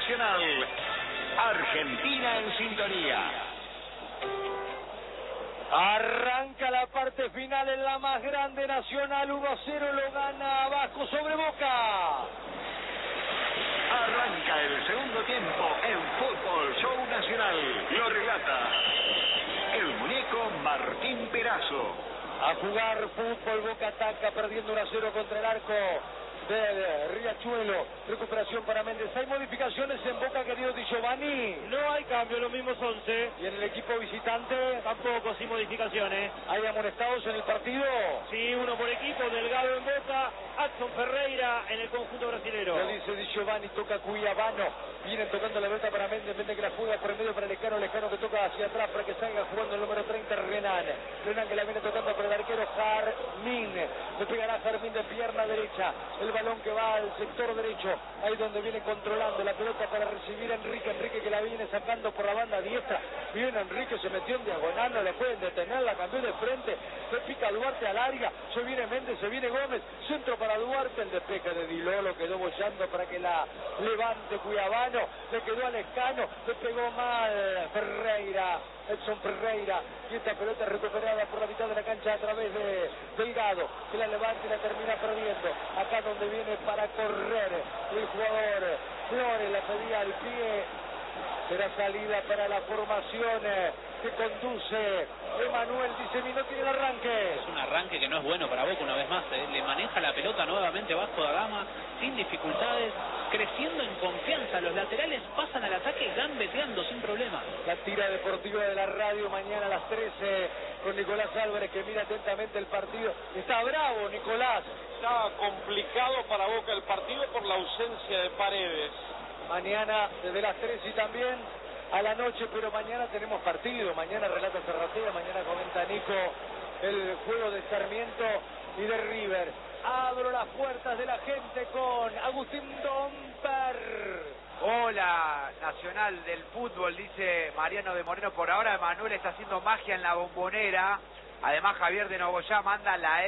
Nacional. Argentina en sintonía. Arranca la parte final en la más grande. Nacional 1-0 lo gana Vasco sobre Boca. Arranca el segundo tiempo en Fútbol Show Nacional. Lo relata el muñeco Martín Perazo. A jugar fútbol, Boca ataca perdiendo 1-0 contra el arco del Riachuelo. Recuperación para Méndez. ¿Hay modificaciones en Boca, querido Di Giovanni? No hay cambio, los mismos 11. ¿Y en el equipo visitante? Tampoco, sin modificaciones. ¿Hay amonestados en el partido? Sí, uno por equipo. Delgado en Boca, Adson Ferreira en el conjunto brasilero. Lo dice Di Giovanni, toca Cuiabano. Vienen tocando la pelota para Méndez. Méndez que la juega por el medio para Lescano. Lescano que toca hacia atrás para que salga jugando el número 30, Renan. Renan que la viene tocando por el arquero Jarmín. Le pegará Jarmín de pierna derecha. El balón que va al sector derecho. Ahí donde viene controlando la pelota para recibir a Enrique. Enrique que la viene sacando por la banda diestra. Viene Enrique, se metió en diagonal. No le pueden detener. La cambió de frente. Se pica Duarte al área. Se viene Méndez, se viene Gómez. Centro para Duarte. El despeje de Dilolo quedó bollando para que la levante Cuiabano. Le quedó a Lescano. Le pegó mal Ferreira. Edson Ferreira. Y esta pelota recuperada por la mitad de la cancha a través de Delgado. Que la levanta y la termina perdiendo. Acá donde viene para correr el jugador Flores. La pedía al pie. Será salida para la formación que conduce Emanuel. Dice, no tiene el arranque. Es un arranque que no es bueno para Boca una vez más. Le maneja la pelota nuevamente Vasco da Gama sin dificultades, creciendo en confianza. Los laterales pasan al ataque gambeteando sin problema. La tira deportiva de la radio mañana a las 13 con Nicolás Álvarez, que mira atentamente el partido. Está bravo Nicolás. Está complicado para Boca el partido por la ausencia de Paredes. Mañana desde las 3 y también a la noche, pero mañana tenemos partido. Mañana relata Serratea, mañana comenta Nico el juego de Sarmiento y de River. Abro las puertas de la gente con Agustín Domper. Hola, Nacional del Fútbol, dice Mariano de Moreno. Por ahora Emanuel está haciendo magia en la Bombonera. Además Javier de Nogoyá manda la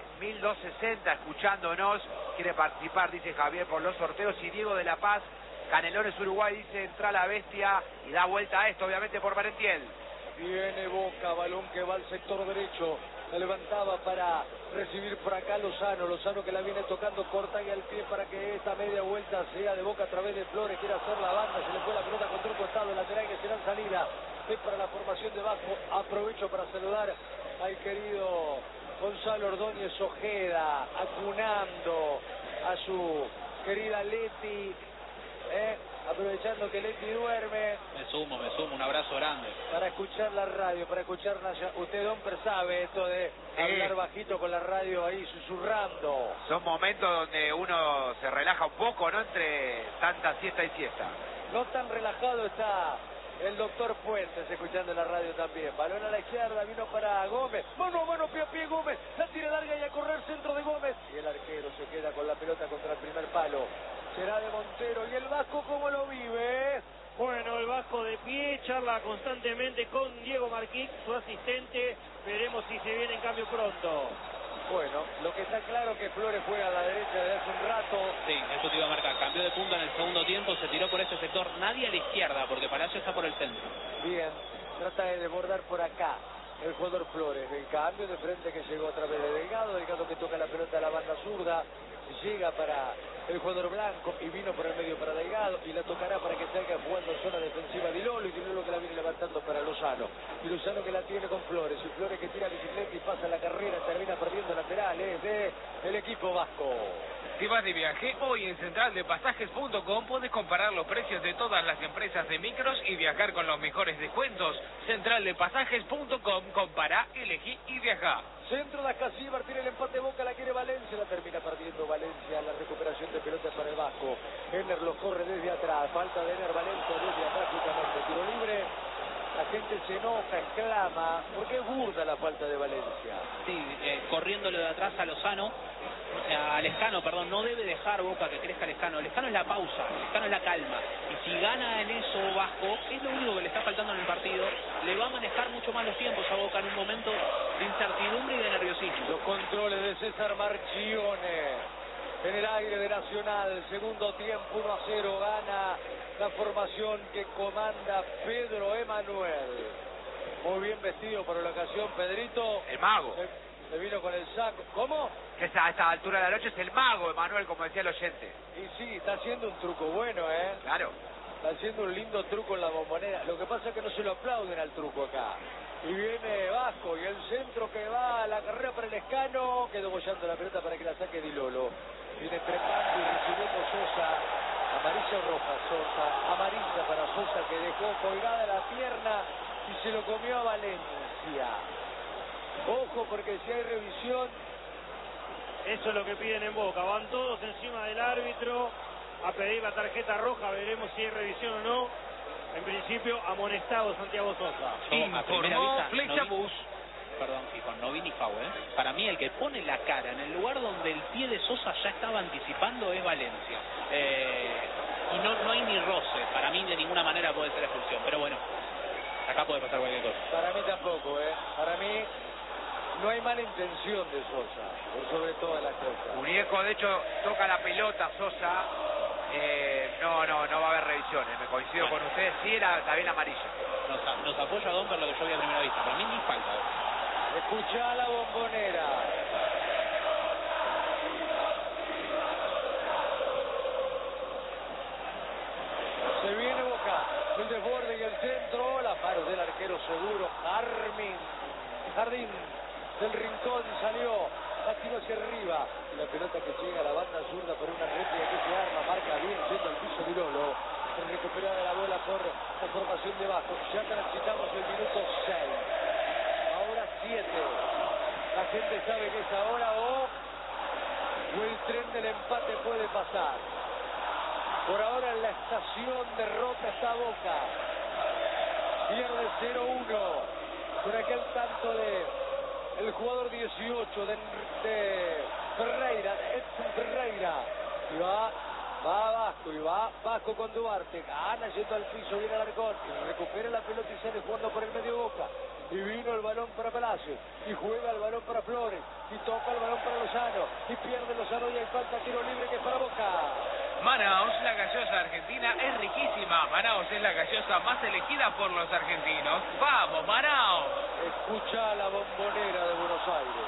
M1260 escuchándonos. Quiere participar, dice Javier, por los sorteos. Y Diego de La Paz, Canelones Uruguay, dice, entra la bestia y da vuelta a esto, obviamente por Valentiel. Viene Boca, balón que va al sector derecho. La levantaba para recibir por acá Lozano. Lozano que la viene tocando corta y al pie para que esta media vuelta sea de Boca a través de Flores. Quiere hacer la banda, se le fue la pelota contra un costado lateral que será en salida. Es para la formación de Vasco. Aprovecho para saludar al querido Gonzalo Ordóñez Ojeda, acunando a su querida Leti. Aprovechando que Leti duerme. Me sumo, un abrazo grande. Para escuchar la radio, para escuchar Nacional. Usted, Domper, sabe esto de hablar bajito con la radio ahí susurrando. Son momentos donde uno se relaja un poco, ¿no? Entre tanta siesta y siesta. No tan relajado está el doctor Fuentes escuchando la radio también. Balón a la izquierda, vino para Gómez. Mano a mano, pie a pie Gómez. La tira larga y a correr centro de Gómez. Y el arquero se queda con la pelota contra el primer palo. Será de Montero. ¿Y el Vasco cómo lo vive? Bueno, el Vasco de pie, charla constantemente con Diego Marquín, su asistente. Veremos si se viene en cambio pronto. Bueno, lo que está claro que Flores juega a la derecha desde hace un rato. Sí, eso te iba a marcar. Cambió de punta en el segundo tiempo, se tiró por este sector. Nadie a la izquierda, porque Palacio está por el centro. Bien, trata de desbordar por acá el jugador Flores. El cambio de frente que llegó a través de Delgado. Delgado que toca la pelota a la banda zurda. Llega para el jugador blanco y vino por el medio para Delgado y la tocará para que salga jugando en zona defensiva Dilolo, y Dilolo que la viene levantando para Lozano, y Lozano que la tiene con Flores, y Flores que tira bicicleta y pasa la carrera, termina perdiendo laterales de el equipo vasco. Si vas de viaje, hoy en centraldepasajes.com puedes comparar los precios de todas las empresas de micros y viajar con los mejores descuentos. Centraldepasajes.com, compara, elegí y viaja. Centro de Ascasíbar, tiene el empate Boca, la quiere Valencia, la termina perdiendo Valencia, la recuperación de pelotas para el Vasco. Ener lo corre desde atrás, falta de Ener Valencia desde atrás, justamente, tiro libre. La gente se enoja, exclama, porque es burda la falta de Valencia. Sí, corriéndole de atrás a Lozano, a Lescano, perdón, no debe dejar Boca que crezca Lescano. Lescano es la pausa, Lescano es la calma. Y si gana en eso Vasco, es lo único que le está faltando en el partido, le va a manejar mucho más los tiempos a Boca en un momento de incertidumbre y de nerviosismo. Los controles de César Marchione. en el aire de Nacional. Segundo tiempo, 1-0, gana la formación que comanda Pedro Emanuel. Muy bien vestido para la ocasión, Pedrito. El mago. Se vino con el saco. ¿Cómo? Que a esta altura de la noche es el mago, Emanuel, como decía el oyente. Y sí, está haciendo un truco bueno, ¿eh? Claro. Está haciendo un lindo truco en la Bombonera. Lo que pasa es que no se lo aplauden al truco acá. Y viene Vasco y el centro que va a la carrera para el Escano. Quedó bollando la pelota para que la saque Di Lolo. Viene trepando y recibiendo Sosa. Amarilla o roja Sosa. Amarilla para Sosa, que dejó colgada la pierna y se lo comió a Valencia. Ojo, porque si hay revisión... Eso es lo que piden en Boca. Van todos encima del árbitro a pedir la tarjeta roja. Veremos si hay revisión o no. En principio, amonestado Santiago Sosa. Informó Flecha Bus. Perdón, hijo, no vi ni foul, ¿eh? Para mí, el que pone la cara en el lugar donde el pie de Sosa ya estaba anticipando es Valencia. Y no hay ni roce. Para mí, de ninguna manera puede ser expulsión. Pero bueno, acá puede pasar cualquier cosa. Para mí tampoco, ¿eh? Para mí no hay mala intención de Sosa, por sobre todas las cosas. Muñeco, de hecho, toca la pelota Sosa. No va a haber revisiones. Me coincido con ustedes. Sí, era también amarilla. Nos apoya Domper lo que yo vi a primera vista. Para mí ni falta. Escuchá la Bombonera. Se viene Boca. El desborde y el centro. La paro del arquero seguro. Jardín del rincón salió. La tiró hacia arriba. Y la pelota que llega a la banda zurda por una réplica que se arma. Marca bien yendo al piso Di Lolo. Recuperada la bola por la formación de Vasco. Ya transitamos el minuto 6. Ahora 7. La gente sabe que es ahora o el tren del empate puede pasar. Por ahora en la estación derrota está Boca. Pierde 0-1 con aquel tanto de el jugador 18 de Ferreira, Edson Ferreira. Y va Vasco, y va Vasco con Duarte. Gana yendo al piso, viene Alarcón. Y recupera la pelota y sale jugando por el medio Boca. Y vino el balón para Palacio. Y juega el balón para Flores. Y toca el balón para Lozano. Y pierde Lozano y hay falta, tiro libre que es para Boca. Manaos, la gaseosa argentina, es riquísima. Manaos es la gaseosa más elegida por los argentinos. ¡Vamos, Manaos! Escucha la Bombonera de Buenos Aires.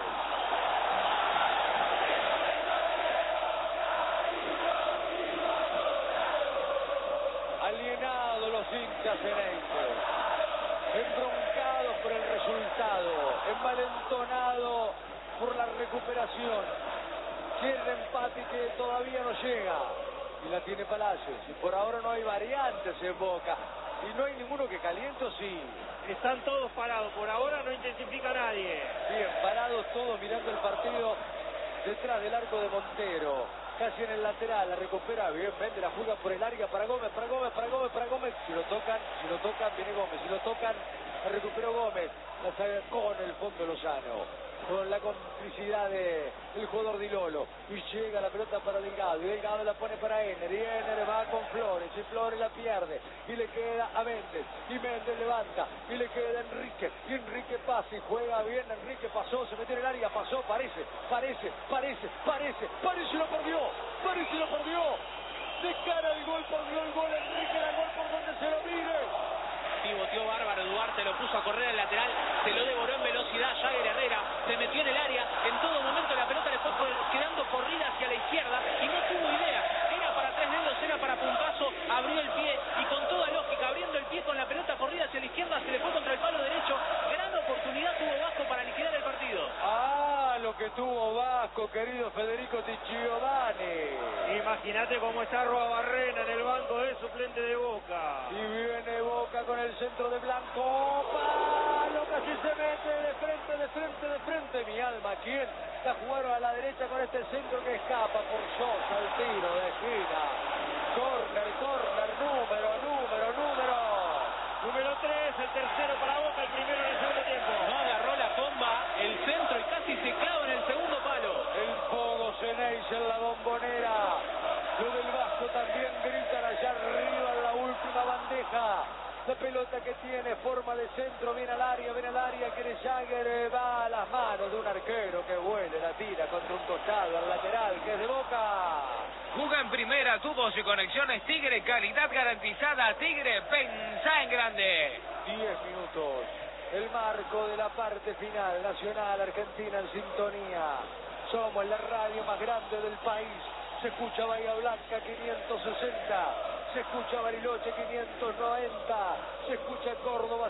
Alienados los hinchas eneises, embroncados por el resultado, envalentonados por la recuperación. Quiere empate que todavía no llega. Y la tiene Palacios. Y por ahora no hay variantes en Boca. Y no hay ninguno que caliente, sí. Están todos parados. Por ahora no intensifica nadie. Bien, parados todos mirando el partido detrás del arco de Montero. Casi en el lateral, la recupera bien, vende, la juega por el área para Gómez. Si lo tocan, viene Gómez. Si lo tocan, la recuperó Gómez. La saca con el fondo Lozano. Con la complicidad del jugador Di Lolo. Y llega la pelota para Delgado. Y Delgado la pone para Ener. Y Ener va con Flores. Y Flores la pierde. Y le queda a Méndez. Y Méndez levanta. Y le queda a Enrique. Y Enrique pasa y juega bien. Enrique pasó, se metió en el área. Pasó, parece. Y lo perdió. De cara al gol, perdió el gol. Enrique da gol por donde se lo mire. Pivoteó bárbaro Duarte, lo puso a correr al lateral, se lo devoró en velocidad Jagger Herrera, se metió en el área, en todo momento la pelota le fue quedando corrida hacia la izquierda y no tuvo idea, era para tres dedos, era para puntazo, abrió el pie y con toda lógica, abriendo el pie con la pelota corrida hacia la izquierda, se le fue contra el palo derecho, gran oportunidad tuvo Vasco para liquidar el partido. Lo que tuvo Vasco, querido Federico Ticciovani. Imagínate cómo está Arruabarrena en el banco de suplente de Boca. Y viene Boca con el centro de Blanco. Palo, casi se mete de frente. Mi alma, ¿quién? Está jugando a la derecha con este centro que escapa por Sosa, el tiro de esquina. Corner, Número 3, el tercero para Boca, el primero en el segundo tiempo. No agarró la bomba, el centro y casi se clava en el segundo palo. El Pogo Ceneice en la Bombonera. Lo del Vasco también gritan allá arriba en la última bandeja. La pelota que tiene forma de centro, viene al área, que Jagger va a las manos de un arquero que huele, la tira contra un costado, al lateral, que es de Boca. Juga en primera, tubos y conexiones Tigre, calidad garantizada. Tigre, pensá en grande. 10 minutos, el marco de la parte final. Nacional, Argentina en sintonía. Somos la radio más grande del país. Se escucha Bahía Blanca 560, se escucha Bariloche 590, se escucha Córdoba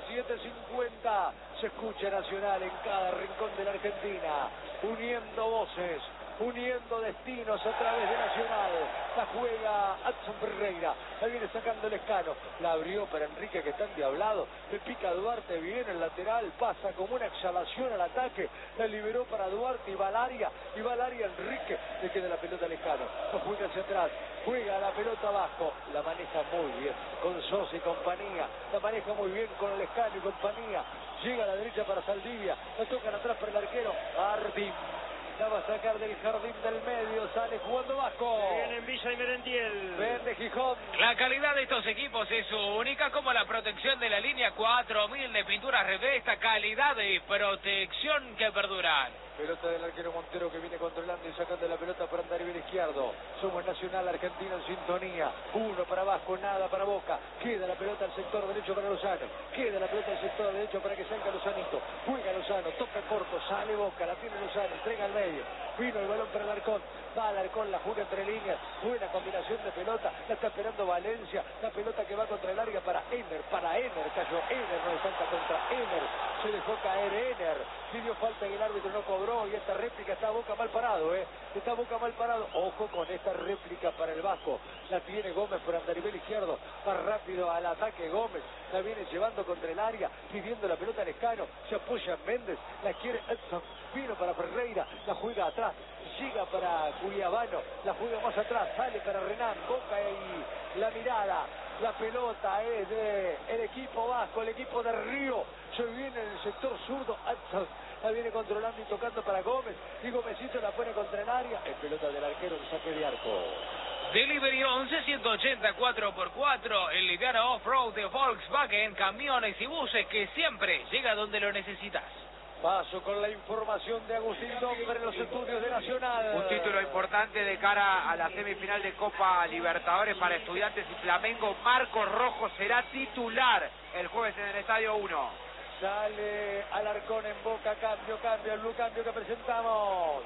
750, se escucha Nacional en cada rincón de la Argentina, uniendo voces, uniendo destinos a través de Nacional. La juega Adson Ferreira, la viene sacando el Escano, la abrió para Enrique que está endiablado, le pica a Duarte, viene el lateral, pasa como una exhalación al ataque, la liberó para Duarte y Valaria Enrique, le queda la pelota al Escano, no juega hacia atrás, juega la pelota abajo, la maneja muy bien con Sosa y compañía, la maneja muy bien con el Escano y compañía, llega a la derecha para Saldivia, la tocan atrás para el arquero Jardín. La va a sacar del jardín del medio, sale jugando Vasco. Viene en Villa y Merentiel. Vende Gijón. La calidad de estos equipos es única, como la protección de la línea 4000 de pinturas Revesta, calidad y protección que perduran. Pelota del arquero Montero que viene controlando y sacando la pelota para andar bien izquierdo. Somos Nacional, Argentina en sintonía. Uno para Vasco, nada para Boca. Queda la pelota al sector derecho para Lozano. Queda la pelota al sector derecho para que salga Lozanito. Juega Lozano, toca corto, sale Boca, la tiene Lozano, entrega al medio. Vino el balón para Alarcón. Va Alarcón, la juega entre líneas. Buena combinación de pelota. La está esperando Valencia. La pelota que va contra el área para Ener. Cayó Ener, no es falta contra Ener. Se dejó caer Ener. Pidió falta y el árbitro no cobró. Y esta réplica está Boca mal parado, Está Boca mal parado. Ojo con esta réplica para el Vasco. La tiene Gómez por andarivel izquierdo. Va rápido al ataque Gómez. La viene llevando contra el área. Pidiendo la pelota al Escano. Se apoya en Méndez. La quiere Edson. Vino para Ferreira. La juega atrás. Llega para Cuiabano. La juega más atrás. Sale para Renan. Boca y la mirada. La pelota es de el equipo Vasco. El equipo de Río. Se viene en el sector zurdo. Edson. La viene controlando y tocando para Gómez. Y Gómezito la pone contra el área. Es pelota del arquero de saque de arco. Delivery 11 180 4x4, el liviano off-road de Volkswagen, camiones y buses que siempre llega donde lo necesitas. Paso con la información de Agustín Domber en los estudios de Nacional. Un título importante de cara a la semifinal de Copa Libertadores para Estudiantes y Flamengo. Marcos Rojo será titular el jueves en el Estadio 1. Sale Alarcón en Boca, cambio, el blue cambio que presentamos.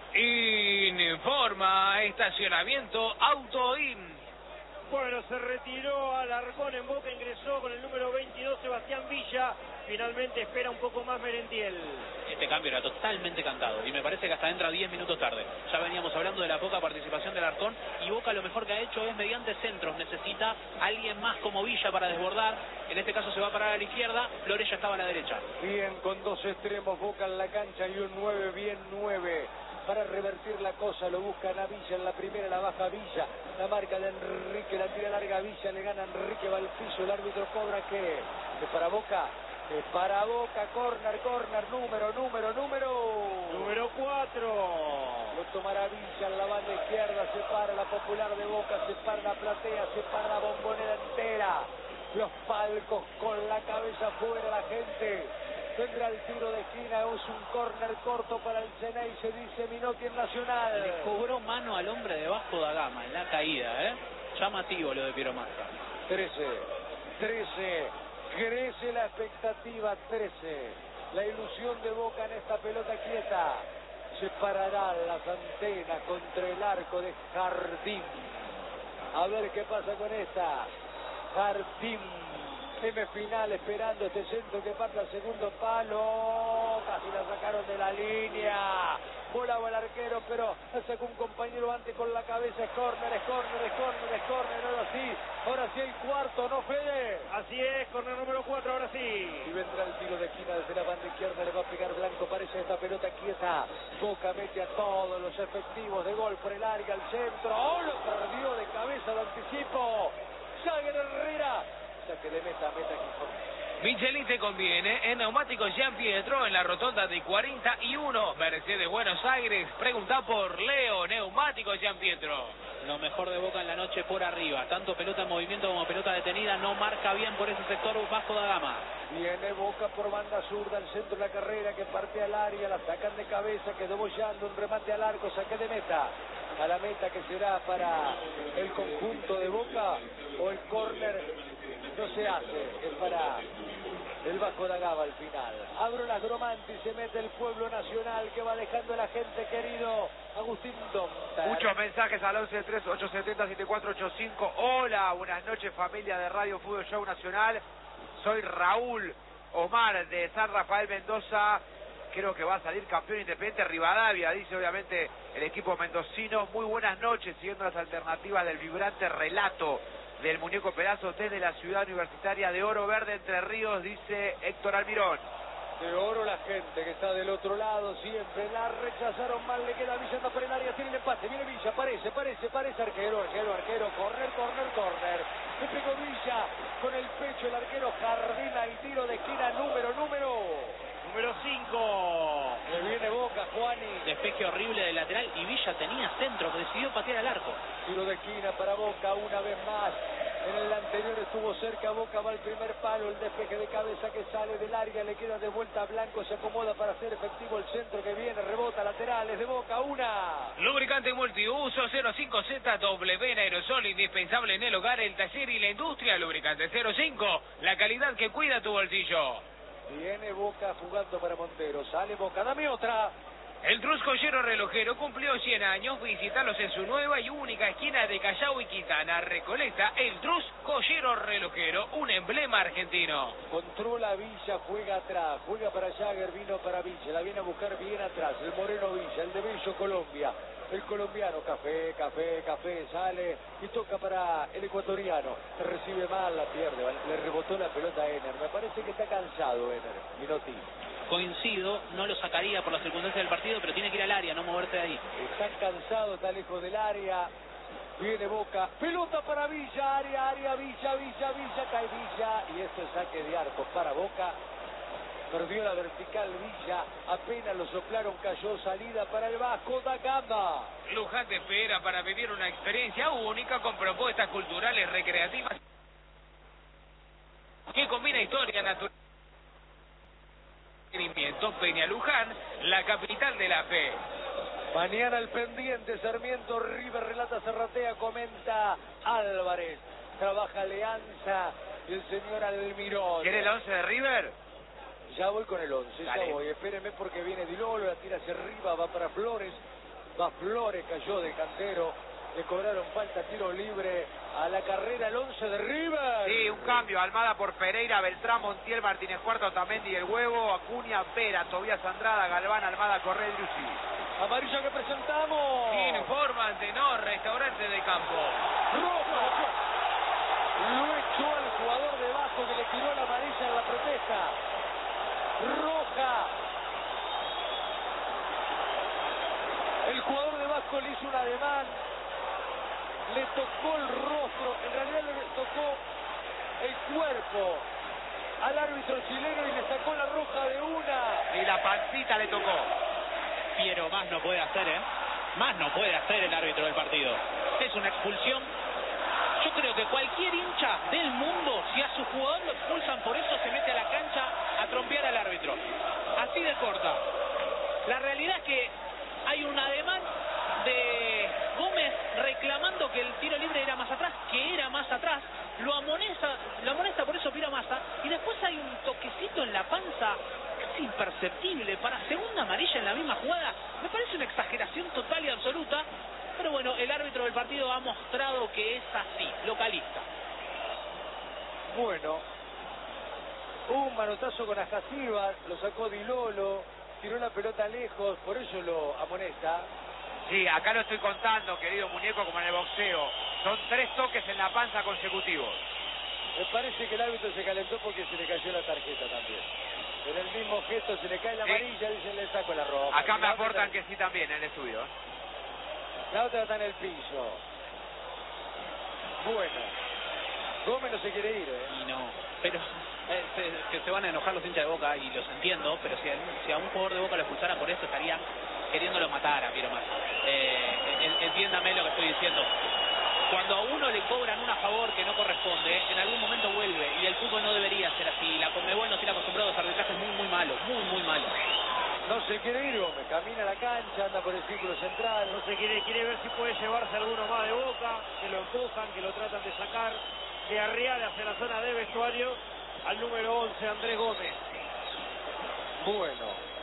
Informa estacionamiento Autoin. Bueno, se retiró Alarcón en Boca, ingresó con el número 22 Sebastián Villa. Finalmente espera un poco más Merentiel. Este cambio era totalmente cantado y me parece que hasta entra 10 minutos tarde. Ya veníamos hablando de la poca participación del Alarcón y Boca lo mejor que ha hecho es mediante centros. Necesita alguien más como Villa para desbordar. En este caso se va a parar a la izquierda, Flores ya estaba a la derecha. Bien, con dos extremos, Boca en la cancha y un 9, bien 9. Para revertir la cosa, lo buscan a Villa en la primera, la baja Villa, la marca de Enrique, la tira larga Villa, le gana Enrique, va al piso, el árbitro cobra que es para Boca, corner, número 4. Lo tomará Villa en la banda izquierda, se para la Popular de Boca, se para la platea, se para la Bombonera entera, los palcos con la cabeza fuera, la gente. Tendrá el tiro de esquina, es un córner corto para el Ceney, se dice Minotti en Nacional. Le cobró mano al hombre de Vasco da Gama en la caída, Llamativo lo de Piero Massa. 13, crece la expectativa, 13. La ilusión de Boca en esta pelota quieta. Se pararán las antenas contra el arco de Jardín. A ver qué pasa con esta. Jardín. Semifinal esperando este centro que parte al segundo palo, casi la sacaron de la línea, volaba el arquero pero sacó un compañero antes con la cabeza, es córner, ahora sí el cuarto, ¿no, Fede? Así es, córner número 4, ahora sí. Y vendrá el tiro de esquina desde la banda izquierda, le va a pegar Blanco, parece esta pelota quieta, Boca mete a todos los efectivos de gol por el área, al centro, lo perdió de cabeza de anticipo, Jagger Herrera. Que le meta Gijón. Michelin te conviene en Neumáticos Gian Pietro en la rotonda de 41, Mercedes Buenos Aires. Pregunta por Leo, Neumáticos Gian Pietro. Lo mejor de Boca en la noche por arriba. Tanto pelota en movimiento como pelota detenida. No marca bien por ese sector Vasco da Gama. Viene Boca por banda zurda, el centro de la carrera que parte al área, la sacan de cabeza, quedó bollando, un remate al arco, saque de meta. A la meta que será para el conjunto de Boca, o el córner no se hace, es para el Vasco da Gama al final. Abro las Gromanti, se mete el pueblo nacional que va dejando a la gente querido Agustín Domtar. Muchos mensajes al 11-3-870-7485. Hola, buenas noches familia de Radio Fútbol Show Nacional. Soy Raúl Omar de San Rafael Mendoza. Creo que va a salir campeón Independiente Rivadavia, dice obviamente el equipo mendocino. Muy buenas noches, siguiendo las alternativas del vibrante relato del muñeco Pedazo desde la ciudad universitaria de Oro Verde, Entre Ríos, dice Héctor Almirón. De Oro la gente que está del otro lado siempre, la rechazaron mal, le queda Villa, anda por el área, tiene el empate, viene Villa, parece, arquero, corner, le pegó Villa, con el pecho el arquero Jardina, el tiro de esquina número 5. Le viene Boca, Juani. Despeje horrible del lateral y Villa tenía centro, que decidió patear al arco. Tiro de esquina para Boca una vez más. En el anterior estuvo cerca Boca, va al primer palo, el despeje de cabeza que sale del área, le queda de vuelta a Blanco, se acomoda para hacer efectivo el centro que viene, rebota laterales de Boca, una. Lubricante multiuso 05ZW en aerosol, indispensable en el hogar, el taller y la industria. Lubricante 05, la calidad que cuida tu bolsillo. Viene Boca jugando para Montero, sale Boca, dame otra. El Trus Joyero Relojero cumplió 100 años. Visítalos en su nueva y única esquina de Callao y Quintana. Recoleta, el Trus Joyero Relojero, un emblema argentino. Controla Villa, juega atrás, juega para Jagger, vino para Villa, la viene a buscar bien atrás, el Moreno Villa, el de Bello Colombia, el colombiano, café, sale y toca para el ecuatoriano, recibe mal, la pierde, le rebotó la pelota a Ener, me parece que está cansado Ener, Minotti. Coincido, no lo sacaría por las circunstancias del partido, pero tiene que ir al área, no moverse de ahí. Está cansado, está lejos del área. Viene Boca, pelota para Villa, área, Villa, cae Villa. Y esto es saque de arco para Boca. Perdió la vertical Villa, apenas lo soplaron, cayó, salida para el Vasco da Gama. Luján te espera para vivir una experiencia única con propuestas culturales recreativas que combina historia natural. Peña Luján, la capital de la fe. Mañana el pendiente, Sarmiento, River, relata Serratea, comenta Álvarez. Trabaja Alianza y el señor Almirón. ¿Quiere el 11 de River? Ya voy con el 11, Dale. ya voy. Espérenme porque viene Di Lolo, la tira hacia arriba, va para Flores. Va Flores, cayó del cantero. Le cobraron falta, tiro libre a la carrera, el 11 de River. Sí, un cambio. Almada por Pereira, Beltrán, Montiel, Martínez Cuarto, Otamendi, El Huevo, Acuña, Vera, Tobías Andrada, Galván, Almada, Correa, Driussi. Amarillo que presentamos. Informan Tenor, restaurante de campo. Roja. Lo echó al jugador de Vasco que le tiró la amarilla en la protesta. Roja. El jugador de Vasco le hizo un ademán. Le tocó el rostro, en realidad le tocó el cuerpo al árbitro chileno y le sacó la roja de una. Y la pancita le tocó. Piero, más no puede hacer, Más no puede hacer el árbitro del partido. Es una expulsión. Yo creo que cualquier hincha del mundo, si a su jugador lo expulsan por eso, se mete a la cancha a trompear al árbitro. Así de corta. La realidad es que hay un ademán de Gómez reclamando que el tiro libre era más atrás, lo amonesta por eso Piro Massa, y después hay un toquecito en la panza casi imperceptible para segunda amarilla en la misma jugada. Me parece una exageración total y absoluta, pero bueno, el árbitro del partido ha mostrado que es así, localista. Bueno, hubo un manotazo con Ajacíbar, lo sacó Di Lolo, tiró la pelota lejos, por eso lo amonesta. Sí, acá lo estoy contando, querido muñeco, como en el boxeo. Son 3 toques en la panza consecutivos. Me parece que el árbitro se calentó porque se le cayó la tarjeta también. En el mismo gesto se le cae la amarilla, dicen le saco la roja. Acá me aportan que sí también en el estudio. La otra está en el piso. Bueno, Gómez no se quiere ir, Y no, pero que se van a enojar los hinchas de Boca, y los entiendo, pero si a un jugador de Boca lo expulsaran por esto, estaría queriéndolo matar a Piero Massa. Entiéndame lo que estoy diciendo. Cuando a uno le cobran un a favor que no corresponde, en algún momento vuelve, y el fútbol no debería ser así. La Conmebol nos tiene acostumbrados a arbitrajes muy malos, muy malos. No se quiere ir Gómez, camina a la cancha, anda por el círculo central. No se quiere ver si puede llevarse alguno más de Boca, que lo empujan, que lo tratan de sacar, de arriar hacia la zona de vestuario al número 11, Andrés Gómez. Bueno,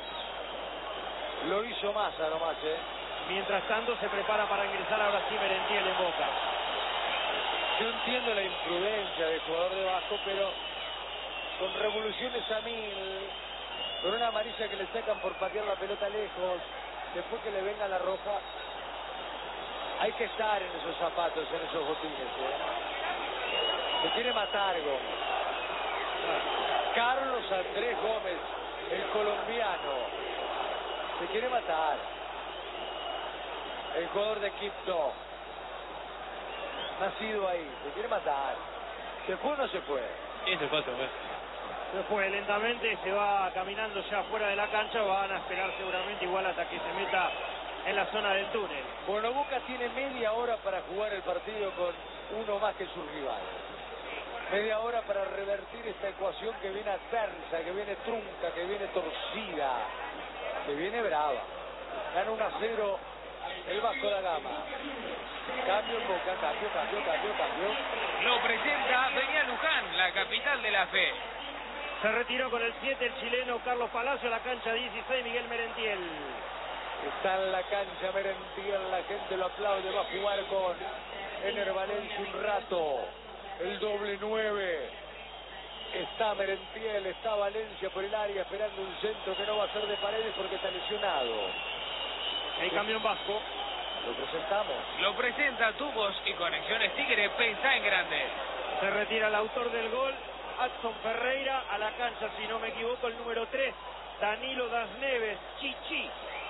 lo hizo Massa nomás, Mientras tanto se prepara para ingresar ahora sí Merentiel en Boca. Yo entiendo la imprudencia del jugador de Vasco, pero con revoluciones a 1000, con una amarilla que le sacan por patear la pelota lejos, después que le venga la roja, hay que estar en esos zapatos, en esos botines. Se quiere matar Gómez. Carlos Andrés Gómez, el colombiano, se quiere matar. El jugador de Quito, nacido ahí, se quiere matar. ¿Se fue o no se fue? Sí, se fue. Se fue lentamente, se va caminando ya fuera de la cancha, van a esperar seguramente igual hasta que se meta en la zona del túnel. Bueno, Boca tiene media hora para jugar el partido con uno más que su rival. Media hora para revertir esta ecuación que viene adversa, que viene trunca, que viene torcida, que viene brava. Gana 1-0 el Vasco da Gama. Cambio en Boca, cambio. Lo presenta Peña Luján, la capital de la fe. Se retiró con el 7 el chileno Carlos Palacio, a la cancha 16 Miguel Merentiel. Está en la cancha Merentiel, la gente lo aplaude, va a jugar con Ener Valencia un rato. El doble 9. Está Merentiel, está Valencia por el área esperando un centro que no va a ser de Paredes porque está lesionado. El cambio en Vasco. Lo presentamos. Lo presenta Tubos y Conexiones Tigre, pensá en grande. Se retira el autor del gol, Adson Ferreira, a la cancha, si no me equivoco, el número 3, Danilo Das Neves, Chichi.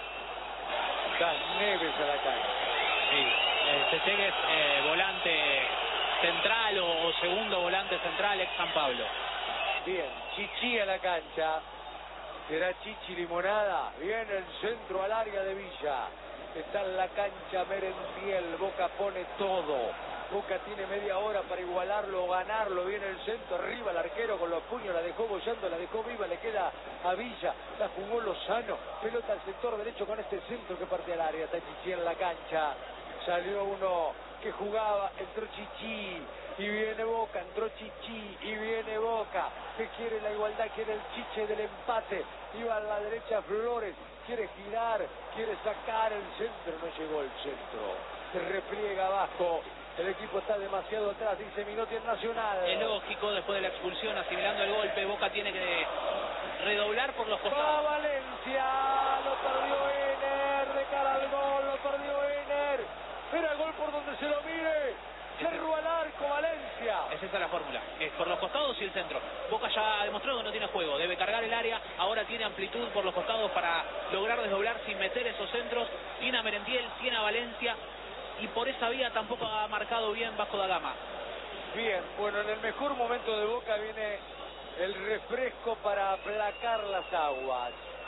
Das Neves a la cancha. Sí, Chechegue es volante central o segundo volante central, ex San Pablo. Bien, Chichi a la cancha. Será Chichi Limonada. Viene el centro al área de Villa. Está en la cancha Merentiel. Boca pone todo. Boca tiene media hora para igualarlo o ganarlo. Viene el centro, arriba el arquero con los puños, la dejó bollando, la dejó viva, le queda a Villa, la jugó Lozano, pelota al sector derecho con este centro que parte al área. Está Chichi en la cancha. Salió uno que jugaba, entró Chichi y viene Boca, entró Chichi y viene Boca, que quiere la igualdad, quiere el chiche del empate, iba a la derecha Flores, quiere girar, quiere sacar el centro, no llegó el centro, se repliega abajo, el equipo está demasiado atrás, dice Minotti en Nacional. Es lógico, después de la expulsión, asimilando el golpe, Boca tiene que redoblar por los Va costados. Valencia, lo perdió Ener, de cara al gol, lo perdió Ener, era el gol por donde se lo mire. Cerro al arco, Valencia. Es esa la fórmula, es por los costados y el centro. Boca ya ha demostrado que no tiene juego, debe cargar el área, ahora tiene amplitud por los costados para lograr desdoblar sin meter esos centros. Tiene a Merentiel, tiene a Valencia y por esa vía tampoco ha marcado bien Vasco da Gama. Bien, bueno, en el mejor momento de Boca viene el refresco para aplacar las aguas.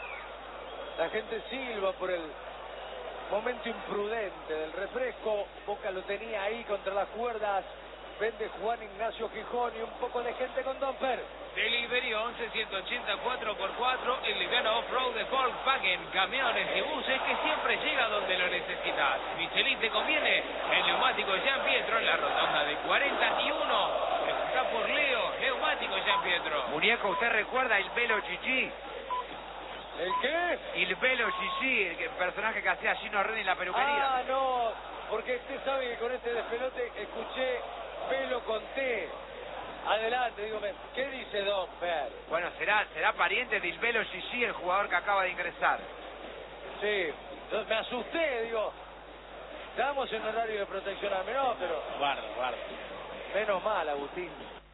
La gente silba por el momento imprudente del refresco. Boca lo tenía ahí contra las cuerdas. Vende Juan Ignacio Gijón y un poco de gente con Donfer. Delivery 11 180 4x4, el liviano off-road de Volkswagen, camiones y buses que siempre llega donde lo necesitas. Michelin te conviene, el neumático Gian Pietro en la rotonda de 41. Está por Leo, neumático Gian Pietro. Muñeco, ¿usted recuerda el Velo Chichi? ¿El qué? El Velo Chichi, el personaje que hacía Gino Reni en la peluquería. Ah, no, porque usted sabe que con este despelote escuché Velo con T. Adelante, digo, ¿qué dice Donfer? Bueno, será pariente del Velo Chichi, el jugador que acaba de ingresar. Sí, me asusté, digo, estamos en horario de protección al menor, pero Guarda. menos mal, Agustín.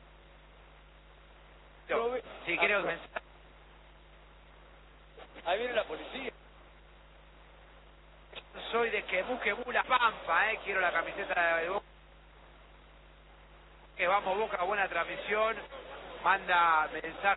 Si quiere un mensaje. Ahí viene la policía. Soy de Quemú, La Pampa, quiero la camiseta de Boca. Que vamos Boca, buena transmisión. Manda mensaje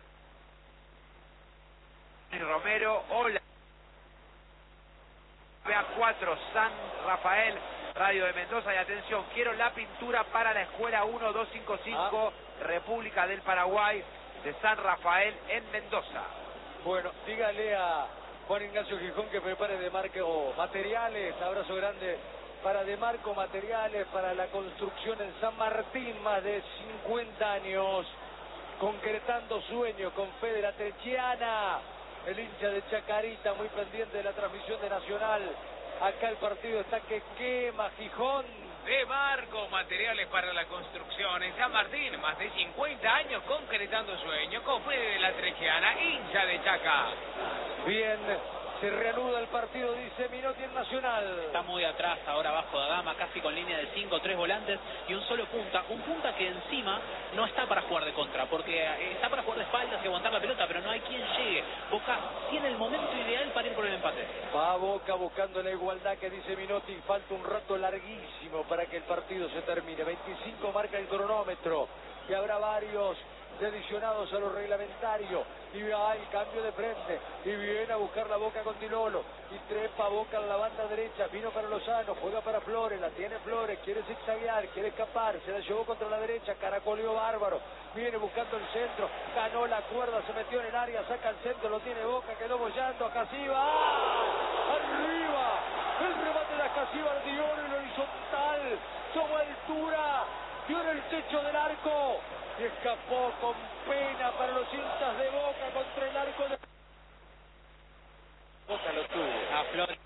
Romero. Hola. A4 San Rafael Radio de Mendoza. Y atención, quiero la pintura para la escuela 1255, República del Paraguay, de San Rafael en Mendoza. Bueno, dígale a Juan Ignacio Gijón que prepare De Marco materiales. Abrazo grande para De Marco Materiales, para la construcción en San Martín, más de 50 años, concretando sueños con Fede La Trechiana, el hincha de Chacarita, muy pendiente de la transmisión de Nacional. Acá el partido está que quema, Gijón. De Marco Materiales para la construcción en San Martín, más de 50 años concretando sueños con Fede de La Trechiana, hincha de Chaca. Bien, se reanuda el partido, dice Minotti en Nacional. Está muy atrás ahora Vasco da Gama, casi con línea de 5, 3 volantes y un solo punta. Un punta que encima no está para jugar de contra, porque está para jugar de espaldas y aguantar la pelota, pero no hay quien llegue. Boca tiene el momento ideal para ir por el empate. Va Boca buscando la igualdad que dice Minotti. Falta un rato larguísimo para que el partido se termine. 25 marca el cronómetro. Y habrá varios adicionados a lo reglamentario. Y hay cambio de frente. Y viene a buscar la Boca con Di Lolo. Y trepa Boca en la banda derecha. Vino para Lozano. Juega para Flores. La tiene Flores. Quiere zigzaguear. Quiere escapar. Se la llevó contra la derecha. Caracoleó bárbaro. Viene buscando el centro. Ganó la cuerda. Se metió en el área. Saca el centro. Lo tiene Boca. Quedó bollando a Casiva. ¡Ah! ¡Arriba! El remate de Casiva. Di Lolo en horizontal. Tomó altura. Dio en el techo del arco. Y escapó con pena para los hinchas de Boca contra el arco de Boca. Lo tuvo. A Flores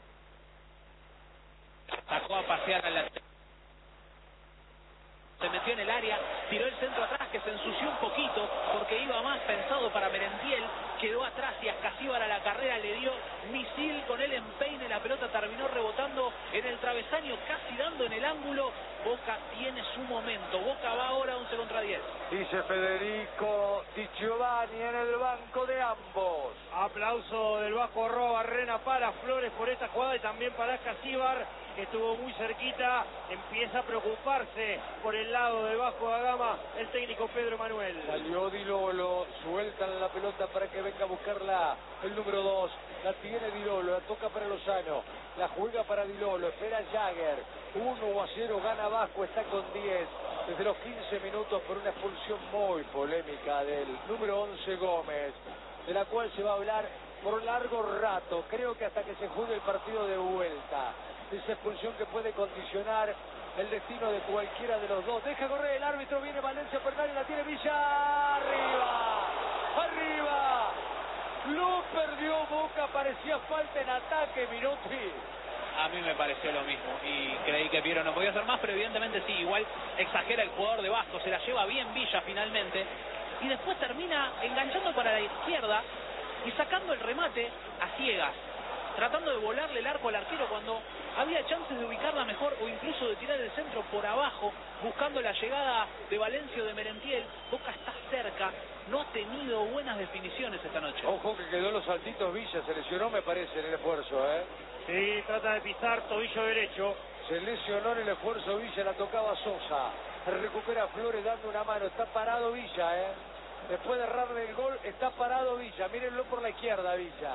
sacó a pasear a la... Se metió en el área, tiró el centro atrás que se ensució un poquito porque iba más pensado para Merentiel, quedó atrás y Ascasíbar a la carrera le dio misil con el empeine, la pelota terminó rebotando en el travesaño, casi dando en el ángulo. Boca tiene su momento, Boca va ahora 11 contra 10. Dice Federico Di Giovanni en el banco de ambos. Aplauso del Vasco Arrobarrena para Flores por esta jugada y también para Ascasíbar, que estuvo muy cerquita. Empieza a preocuparse por el lado del Vasco da Gama el técnico Pedro Manuel. Salió Di Lolo, sueltan la pelota para que venga a buscarla el número 2. La tiene Di Lolo, la toca para Lozano, la juega para Di Lolo, espera Jagger. 1-0 gana Vasco, está con 10 desde los 15 minutos por una expulsión muy polémica del número 11 Gómez, de la cual se va a hablar por largo rato, creo que hasta que se juegue el partido de vuelta. Esa expulsión que puede condicionar el destino de cualquiera de los dos. Deja correr el árbitro, viene Valencia Fernández, la tiene Villa, arriba, arriba. Lo perdió Boca, parecía falta en ataque, Minotti. A mí me pareció lo mismo y creí que Piero no podía hacer más, pero evidentemente sí, igual exagera el jugador de Vasco, se la lleva bien Villa finalmente y después termina enganchando para la izquierda y sacando el remate a ciegas, tratando de volarle el arco al arquero cuando había chances de ubicarla mejor o incluso de tirar el centro por abajo, buscando la llegada de Valencia o de Merentiel. Boca está cerca, no ha tenido buenas definiciones esta noche. Ojo que quedó los saltitos Villa, se lesionó me parece en el esfuerzo, Sí, trata de pisar tobillo derecho. Se lesionó en el esfuerzo Villa, la tocaba Sosa. Recupera Flores dando una mano, está parado Villa, Después de errarle el gol, está parado Villa, mírenlo por la izquierda Villa.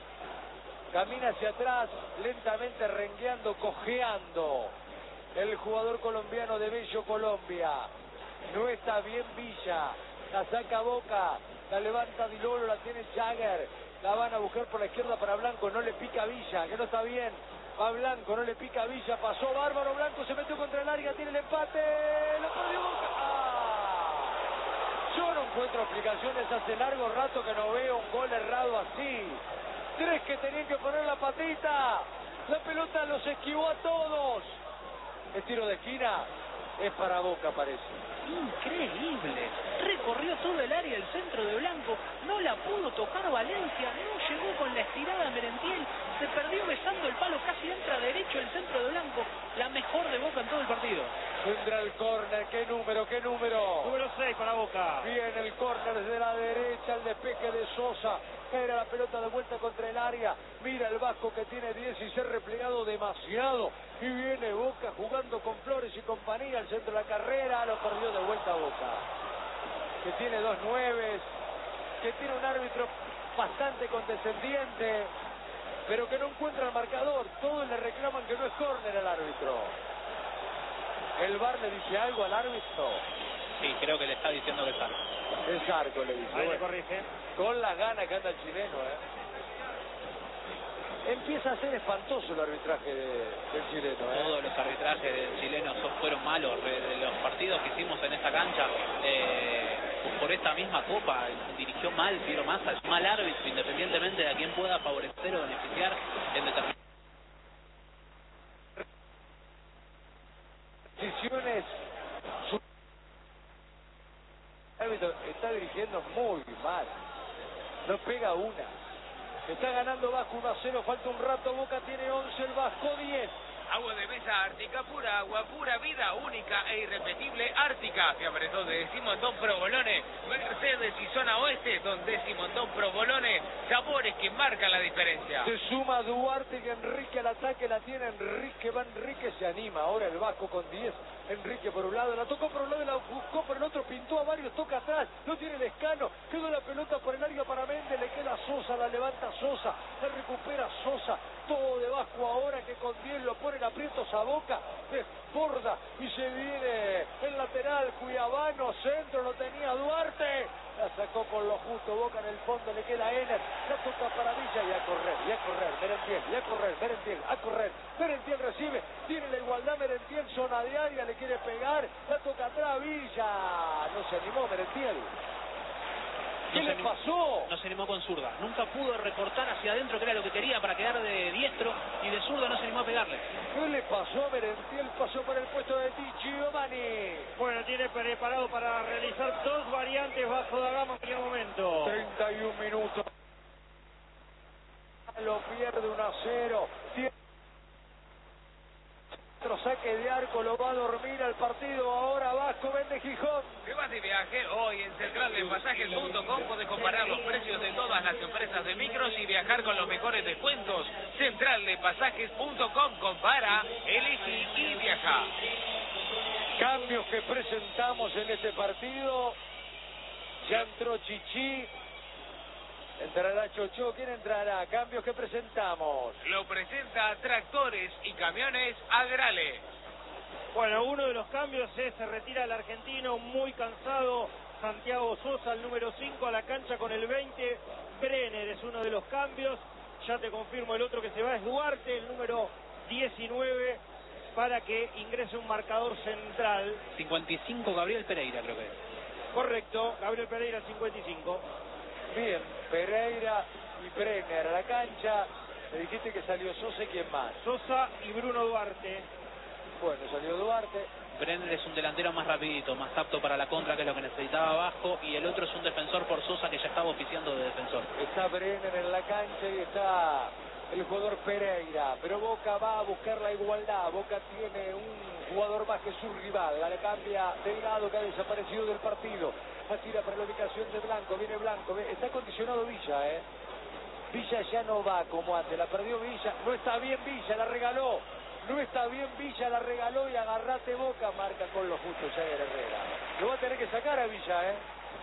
Camina hacia atrás, lentamente rengueando, cojeando. El jugador colombiano de Bello, Colombia. No está bien Villa. La saca Boca, la levanta Di Lolo, la tiene Jagger. La van a buscar por la izquierda para Blanco, no le pica Villa, que no está bien. Va Blanco, no le pica Villa, pasó bárbaro Blanco, se metió contra el área, tiene el empate. Lo perdió Boca. Yo no encuentro explicaciones, hace largo rato que no veo un gol errado así. 3 que tenían que poner la patita. La pelota los esquivó a todos. El tiro de esquina es para Boca, parece. Increíble, recorrió todo el área el centro de Blanco, no la pudo tocar Valencia, no llegó con la estirada Merentiel, se perdió besando el palo, casi entra derecho el centro de Blanco, la mejor de Boca en todo el partido. Vendrá el córner, ¿qué número? ¿Qué número? Número 6 para Boca. Viene el córner desde la derecha, el despeje de Sosa. Era la pelota de vuelta contra el área. Mira el Vasco que tiene 10 y se ha replegado demasiado. Y viene Boca jugando con Flores y compañía. Al centro de la carrera lo perdió de vuelta Boca. Que tiene 2 nueves. Que tiene un árbitro bastante condescendiente. Pero que no encuentra el marcador. Todos le reclaman que no es córner al árbitro. ¿El VAR le dice algo al árbitro? Sí, creo que le está diciendo que es arco. Es arco, le dice. Ahí le Bueno, corrige. con las ganas que anda el chileno, Empieza a ser espantoso el arbitraje del chileno, Todos los arbitrajes del chileno fueron malos. De los partidos que hicimos en esta cancha, por esta misma copa, dirigió mal Piero Massa, es mal árbitro, independientemente de a quién pueda favorecer o beneficiar en determinadas decisiones. El árbitro está dirigiendo muy mal, no pega una. Está ganando Vasco 1-0, falta un rato, Boca tiene 11, el Vasco 10. Agua de mesa Ártica, pura agua, pura vida, única e irrepetible Ártica. Fiambretón de Simondón Provolone, Mercedes y Zona Oeste, donde Simondón Provolone, sabores que marcan la diferencia. Se suma Duarte y Enrique al ataque, la tiene Enrique, va Enrique, se anima, ahora el Vasco con 10, Enrique por un lado, la tocó por un lado y la buscó por el otro, pintó a varios, toca atrás, no tiene el Lescano, quedó la pelota por el área para Méndez, le queda Sosa, la levanta Sosa, la recupera Sosa, todo de Vasco ahora que con 10 lo pone en aprietos a Boca, desborda y se viene el lateral, Cuiabano, centro, lo tenía Duarte, la sacó con lo justo, Boca en el fondo, le queda Ener, la toca para Villa y a correr, Merentiel, y a correr, Merentiel, a correr, Merentiel recibe, tiene la igualdad, Merentiel, zona de área, le quiere pegar, la toca atrás, Villa, no se animó Merentiel. ¿Qué le pasó? No se animó con zurda. Nunca pudo recortar hacia adentro, que era lo que quería, para quedar de diestro, y de zurda no se animó a pegarle. ¿Qué le pasó a Merentiel? Pasó para el puesto de Di Giovanni. Bueno, tiene preparado para realizar dos variantes Vasco da Gama en cualquier momento. 31 minutos. Lo pierde 1-0. Saque de arco, lo va a dormir al partido. Ahora Vasco vende Gijón. ¿Te vas de viaje? Hoy en centraldepasajes.com podés comparar los precios de todas las empresas de micros y viajar con los mejores descuentos. Centraldepasajes.com, compara, elegí y viaja. Cambios que presentamos en este partido. Ya entró Chichi. Entrará Chocho. ¿Quién entrará? Cambios que presentamos. Lo presenta Tractores y Camiones Agrale. Bueno, uno de los cambios es, se retira el argentino muy cansado, Santiago Sosa, el número 5 a la cancha con el 20, Brenner es uno de los cambios, ya te confirmo el otro que se va es Duarte, el número 19, para que ingrese un marcador central. 55 Gabriel Pereira creo que es. Correcto, Gabriel Pereira 55. Bien, Pereira y Brenner a la cancha. Me dijiste que salió Sosa y quién más. Sosa y Bruno Duarte. Bueno, salió Duarte. Brenner es un delantero más rapidito, más apto para la contra, que es lo que necesitaba Vasco, y el otro es un defensor por Sosa que ya estaba oficiando de defensor. Está Brenner en la cancha y está el jugador Pereira, pero Boca va a buscar la igualdad. Boca tiene un jugador más que su rival, la cambia Delgado, que ha desaparecido del partido, la tira para la ubicación de Blanco, viene Blanco, está condicionado Villa, Villa ya no va como antes, la perdió Villa, no está bien Villa, la regaló, no está bien Villa, la regaló y agarrate Boca, marca con lo justo Jagger Herrera, lo va a tener que sacar a Villa,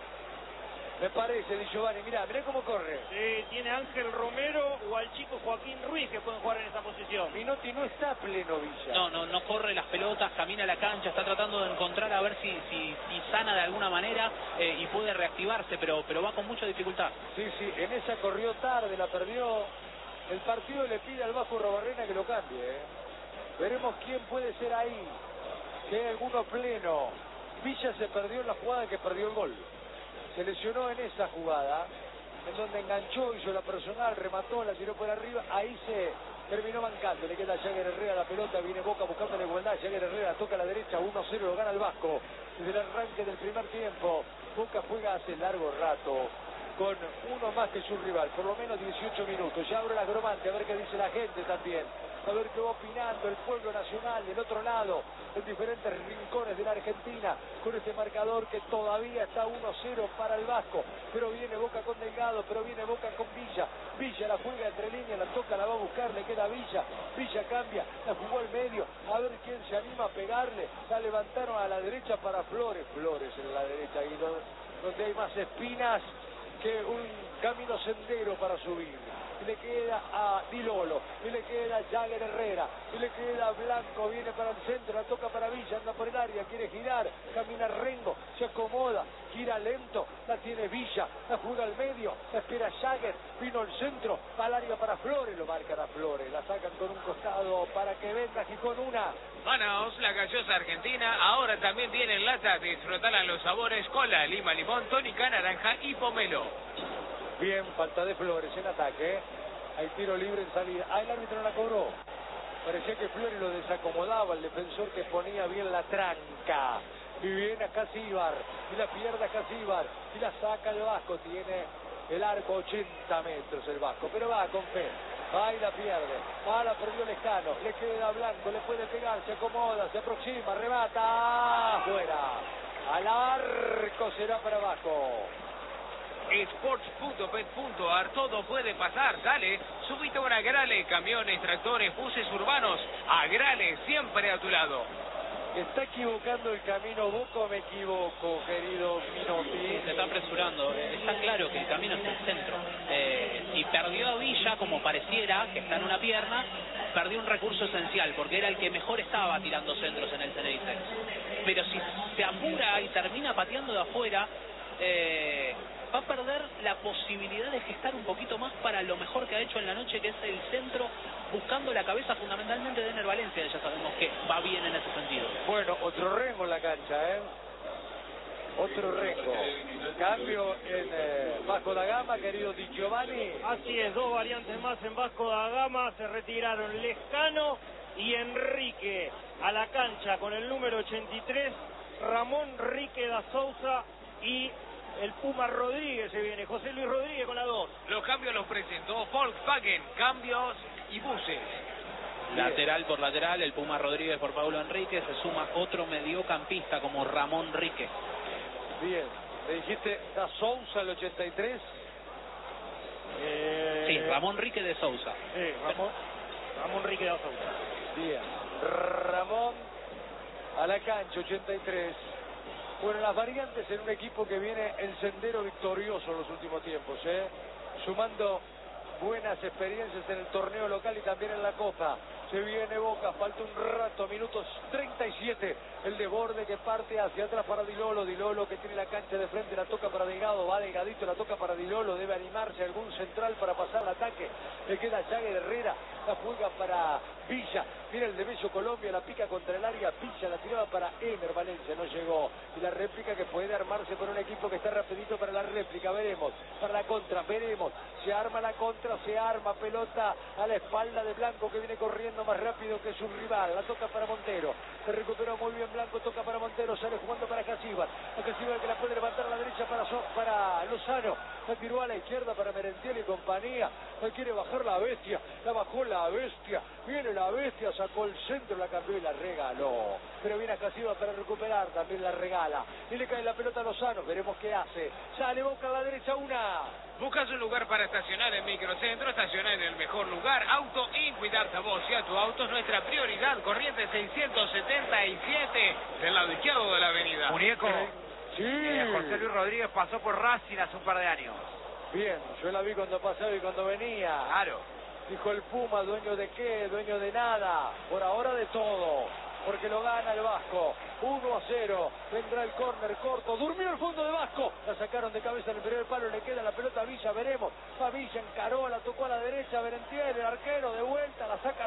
me parece, Di Giovanni, mirá cómo corre. Sí, tiene Ángel Romero o al chico Joaquín Ruiz que pueden jugar en esa posición. Minotti no está pleno Villa. No corre las pelotas, camina a la cancha, está tratando de encontrar a ver si sana de alguna manera y puede reactivarse, pero va con mucha dificultad. Sí, en esa corrió tarde, la perdió. El partido le pide al Vasco Robarrena que lo cambie, Veremos quién puede ser ahí. Que hay alguno pleno. Villa se perdió en la jugada que perdió el gol. Se lesionó en esa jugada, en donde enganchó, hizo la personal, remató, la tiró por arriba, ahí se terminó mancando, le queda a Jagger Herrera la pelota, viene Boca buscando la igualdad, Jagger Herrera toca a la derecha, 1-0, lo gana el Vasco, desde el arranque del primer tiempo, Boca juega hace largo rato, con uno más que su rival, por lo menos 18 minutos, ya abre la gromante, a ver qué dice la gente también, a ver qué va opinando el pueblo nacional del otro lado, en diferentes rincones de la Argentina, con este marcador que todavía está 1-0 para el Vasco, pero viene Boca con Delgado, pero viene Boca con Villa, Villa la juega entre líneas, la toca, la va a buscar, le queda Villa, Villa cambia, la jugó al medio, a ver quién se anima a pegarle, la levantaron a la derecha para Flores en la derecha, ahí donde hay más espinas que un camino sendero para subir. y le queda a Di Lolo, y le queda a Jagger Herrera, y le queda a Blanco, viene para el centro, la toca para Villa, anda por el área, quiere girar, camina Rengo, se acomoda, gira lento, la tiene Villa, la juega al medio, la espera Jagger, vino al centro, al área para Flores, lo marcan a Flores, la sacan con un costado para que venga Gijón una. Manaos, la gaseosa argentina, ahora también viene en lata. Disfrutarán los sabores cola, lima, limón, tónica, naranja y pomelo. Bien, falta de Flores en ataque. Hay tiro libre en salida. Ah, el árbitro no la cobró. Parecía que Flores lo desacomodaba, el defensor que ponía bien la tranca. Y viene acá Casíbar, y la pierde acá Casíbar, y la saca el Vasco. Tiene el arco 80 metros el Vasco, pero va con fe. Va y la pierde. Va, la perdió Lescano. Le queda Blanco, le puede pegar, se acomoda, se aproxima, remata. Fuera. Al arco será para Vasco. Sports.pet.ar, todo puede pasar, dale, subite a una Grale, camiones, tractores, buses urbanos, a Grale, siempre a tu lado. ¿Está equivocando el camino Boca o me equivoco, querido Minotti? Se está apresurando, está claro que el camino es el centro. Si perdió a Villa, como pareciera, que está en una pierna, perdió un recurso esencial, porque era el que mejor estaba tirando centros en el Ceneice. Pero si se apura y termina pateando de afuera, va a perder la posibilidad de gestar un poquito más para lo mejor que ha hecho en la noche, que es el centro, buscando la cabeza fundamentalmente de Ener Valencia. Ya sabemos que va bien en ese sentido. Bueno, otro Rengo en la cancha, Otro Rengo. Cambio en Vasco da Gama, querido Di Giovanni. Así es, dos variantes más en Vasco da Gama. Se retiraron Lescano y Enrique a la cancha con el número 83. Ramón Rique da Souza y el Puma Rodríguez se viene. José Luis Rodríguez con la 2. Los cambios los presentó Volkswagen, cambios y buses. Lateral por lateral, el Puma Rodríguez por Paulo Enrique. Se suma otro mediocampista como Ramón Rique. Bien, ¿me dijiste da Souza el 83? Sí, Ramón Rique de Souza. Ramón Rique da Souza. Bien, Ramón a la cancha, 83. Bueno, las variantes en un equipo que viene en sendero victorioso en los últimos tiempos, sumando buenas experiencias en el torneo local y también en la Copa. Se viene Boca, falta un rato, minutos 37, el desborde que parte hacia atrás para Di Lolo. Di Lolo que tiene la cancha de frente, la toca para Delgado, va Delgadito, la toca para Di Lolo, debe animarse algún central para pasar el ataque. Le queda Jagger Herrera, la juega para Villa, mira el de Bello Colombia, la pica contra el área, Villa la tiraba para Ener Valencia, no llegó. Y la réplica que puede armarse por un equipo que está rapidito para la réplica, veremos, para la contra, veremos, se arma la contra, se arma, pelota a la espalda de Blanco que viene corriendo más rápido que su rival, la toca para Montero, se recuperó muy bien Blanco, toca para Montero, sale jugando para Casíbar, que la puede levantar a la derecha para Lozano, la tiró a la izquierda para Merentiel y compañía, no quiere bajar la bestia, la bajó la bestia, viene la bestia, sacó el centro, la cambió y la regaló, pero viene a Casíbar para recuperar, también la regala, y le cae la pelota a Lozano, veremos qué hace, sale Boca a la derecha una. ¿Buscas un lugar para estacionar en Microcentro? Estacionar en el mejor lugar. Auto y cuidarte a vos y a tu auto es nuestra prioridad. Corriente 677 del lado izquierdo de la avenida. Muñeco, Sí. José Luis Rodríguez pasó por Racing hace un par de años. Bien, yo la vi cuando pasaba y cuando venía. Claro. Dijo el Puma, dueño de qué, dueño de nada, por ahora de todo, porque lo gana el Vasco, 1-0, vendrá el córner corto, durmió el fondo de Vasco, la sacaron de cabeza en el primer palo, le queda la pelota a Villa, veremos, va Villa, encaró, la tocó a la derecha, Merentiel, el arquero de vuelta, la saca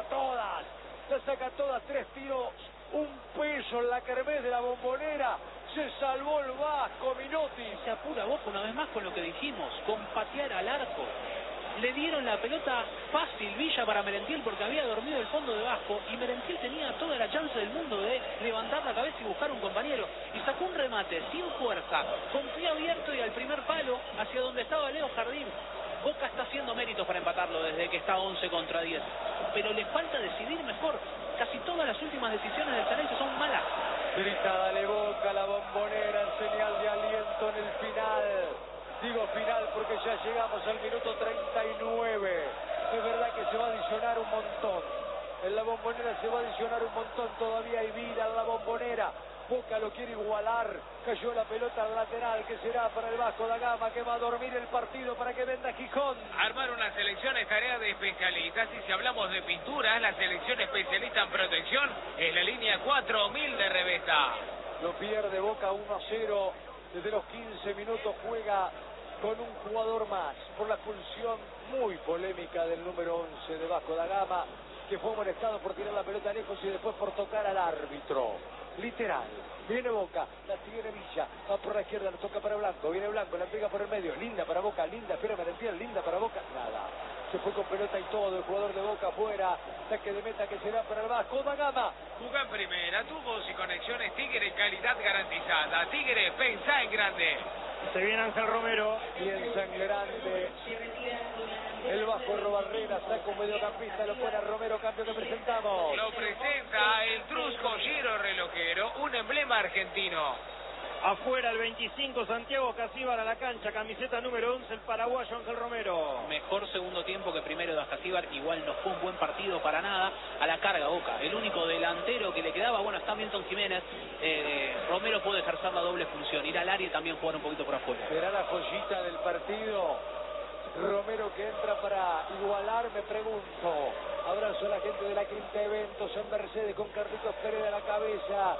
todas, 3 tiros, un peso en la kermés de la Bombonera, se salvó el Vasco, Minotti. Se apura Boca una vez más con lo que dijimos, con patear al arco. Le dieron la pelota fácil Villa para Merentiel porque había dormido el fondo de Vasco y Merentiel tenía toda la chance del mundo de levantar la cabeza y buscar un compañero y sacó un remate sin fuerza, con pie abierto y al primer palo hacia donde estaba Leo Jardín. Boca está haciendo méritos para empatarlo desde que está 11 contra 10, pero le falta decidir mejor. Casi todas las últimas decisiones del Ceneice son malas. Grita, dale Boca, la Bombonera en señal de aliento en el final. Digo final porque ya llegamos al minuto 39. Es verdad que se va a adicionar un montón. En la Bombonera se va a adicionar un montón. Todavía hay vida en la Bombonera. Boca lo quiere igualar. Cayó la pelota al lateral que será para el Vasco da Gama, que va a dormir el partido para que venda Gijón. Armar una selección es tarea de especialistas y si hablamos de pinturas, la selección especialista en protección es la línea 4000 de Revesta. Lo pierde Boca 1-0. Desde los 15 minutos juega con un jugador más por la expulsión muy polémica del número 11 de Vasco da Gama, que fue molestado por tirar la pelota lejos y después por tocar al árbitro. Literal. Viene Boca, la tiene Villa, va por la izquierda, lo toca para Blanco, viene Blanco, la pega por el medio, linda para Boca, linda, espera Merentiel, linda para Boca, nada. Se fue con pelota y todo, el jugador de Boca afuera, saque de meta que será para el Vasco da Gama. Jugá en primera, tubos y conexiones Tigre, calidad garantizada. Tigre, pensá en grande. Se viene Ángel Romero. Piensa en grande. El Vasco Robarrera saca un mediocampista, lo pone a Romero, cambio que presentamos. Lo presenta el Trusco Giro Relojero, un emblema argentino. Afuera el 25, Santiago Casíbar a la cancha, camiseta número 11, el paraguayo Ángel Romero. Mejor segundo tiempo que primero de Casíbar, igual no fue un buen partido para nada. A la carga Boca, el único delantero que le quedaba, bueno, está Milton Jiménez. Romero puede ejercer la doble función, ir al área y también jugar un poquito por afuera. Será la joyita del partido. Romero que entra para igualar, me pregunto. Abrazo a la gente de la Quinta Eventos en Mercedes con Carlitos Pérez a la cabeza.